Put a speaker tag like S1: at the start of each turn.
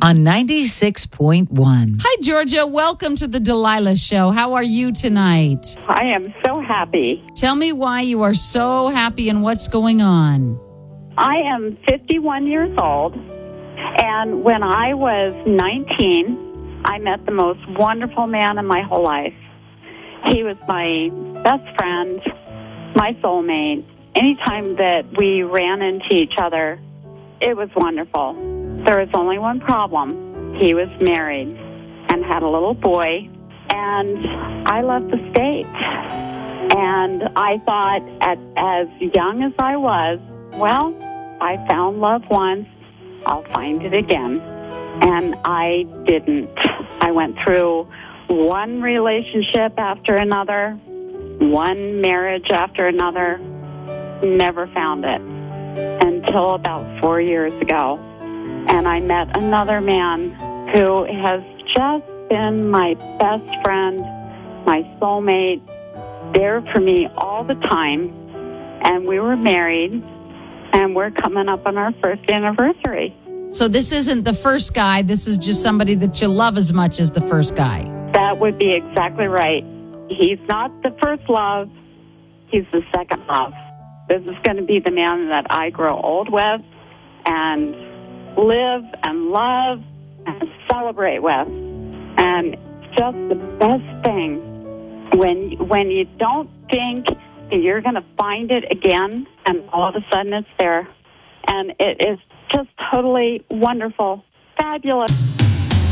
S1: on 96.1.
S2: Hi, Georgia. Welcome to the Delilah Show. How are you tonight?
S3: I am so happy.
S2: Tell me why you are so happy and what's going on.
S3: I am 51 years old, and when I was 19, I met the most wonderful man in my whole life. He was my best friend, my soulmate. Anytime that we ran into each other, it was wonderful. There was only one problem. He was married and had a little boy, and I left the state. And I thought, as young as I was, well, I found love once, I'll find it again. And I didn't. I went through one relationship after another, one marriage after another, never found it until about 4 years ago. And I met another man who has just been my best friend, my soulmate, there for me all the time. And we were married, and we're coming up on our first anniversary.
S2: So this isn't the first guy. This is just somebody that you love as much as the first guy.
S3: That would be exactly right. He's not the first love. He's the second love. This is going to be the man that I grow old with and live and love and celebrate with. And it's just the best thing when you don't think that you're going to find it again, and all of a sudden it's there. And it is just totally wonderful, fabulous.